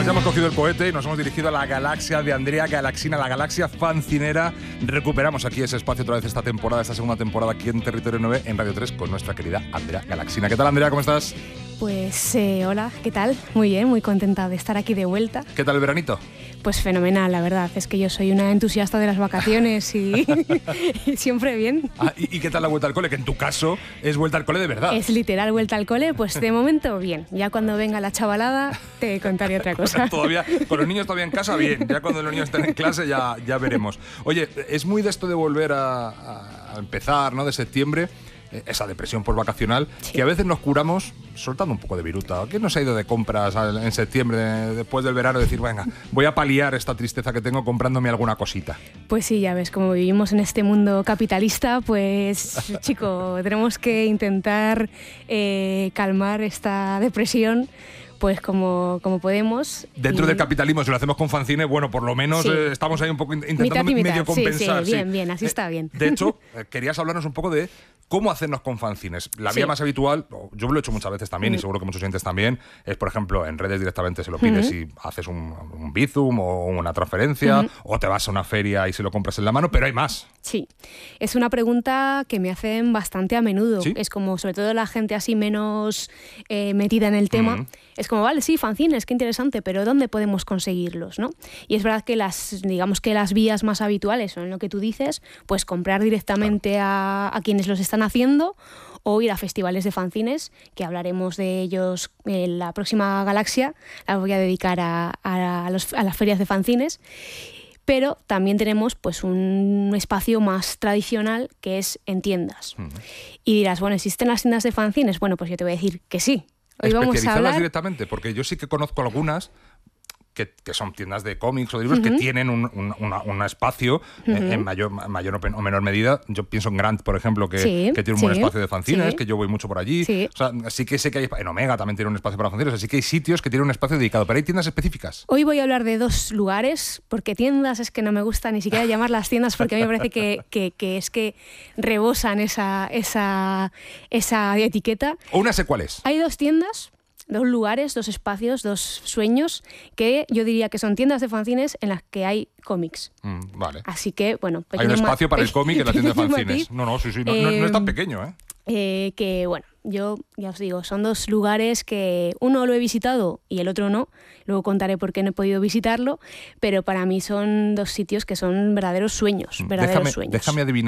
ya hemos cogido el cohete y nos hemos dirigido a la galaxia de Andrea Galaxina, la galaxia fancinera. Recuperamos aquí ese espacio otra vez esta temporada, esta segunda temporada aquí en Territorio 9, en Radio 3, con nuestra querida Andrea Galaxina. ¿Qué tal, Andrea? ¿Cómo estás? Pues hola, ¿qué tal? Muy bien, muy contenta de estar aquí de vuelta. ¿Qué tal el veranito? Pues fenomenal, la verdad. Es que yo soy una entusiasta de las vacaciones y siempre bien. ¿Y qué tal la vuelta al cole? Que en tu caso es vuelta al cole de verdad. Es literal vuelta al cole, pues de momento bien. Ya cuando venga la chavalada te contaré otra cosa. Todavía, con los niños todavía en casa, bien. Ya cuando los niños estén en clase ya veremos. Oye, es muy de esto de volver a empezar, ¿no? De septiembre. Esa depresión postvacacional, sí, que a veces nos curamos soltando un poco de viruta. ¿Qué nos ha ido de compras en septiembre, después del verano? Decir, venga, voy a paliar esta tristeza que tengo comprándome alguna cosita. Pues sí, ya ves, como vivimos en este mundo capitalista, pues chico, tenemos que intentar calmar esta depresión pues como podemos. Dentro del capitalismo, si lo hacemos con fanzine, bueno, por lo menos sí, estamos ahí un poco intentando medio compensar. Sí, bien, así está bien. De hecho, querías hablarnos un poco de cómo hacernos con fanzines. La vía más habitual, yo lo he hecho muchas veces también y seguro que muchos oyentes también, es, por ejemplo, en redes directamente se lo pides y haces un Bizum o una transferencia o te vas a una feria y se lo compras en la mano, pero hay más. Sí, es una pregunta que me hacen bastante a menudo. ¿Sí? Es como, sobre todo la gente así menos metida en el tema, es como, vale, sí, fanzines, qué interesante, pero ¿dónde podemos conseguirlos, no? Y es verdad que las vías más habituales son lo que tú dices, pues comprar directamente a quienes los están haciendo o ir a festivales de fanzines, que hablaremos de ellos en la próxima galaxia, la voy a dedicar a las ferias de fanzines. Pero también tenemos pues un espacio más tradicional que es en tiendas. Y dirás, bueno, ¿existen las tiendas de fanzines? Bueno, pues yo te voy a decir que sí. Hoy vamos a hablar directamente, porque yo sí que conozco algunas que son tiendas de cómics o de libros que tienen un espacio en mayor o menor medida. Yo pienso en Grant, por ejemplo, que tiene un buen espacio de fanzines, que yo voy mucho por allí. Sí. O sea, sí que sé que hay, en Omega también tiene un espacio para fanzines, así que hay sitios que tienen un espacio dedicado, pero hay tiendas específicas. Hoy voy a hablar de dos lugares, porque tiendas es que no me gusta ni siquiera llamarlas tiendas, porque a mí me parece que es que rebosan esa etiqueta. O una sé cuál es. Hay dos tiendas, dos lugares, dos espacios, dos sueños que yo diría que son tiendas de fanzines en las que hay cómics. Vale. Así que, bueno, hay un espacio para el cómic en la tienda de fanzines. No, sí, no es tan pequeño, que, bueno, yo ya os digo, son dos lugares que uno lo he visitado y el otro no. Luego contaré por qué no he podido visitarlo, pero para mí son dos sitios que son verdaderos sueños. Déjame adivinar.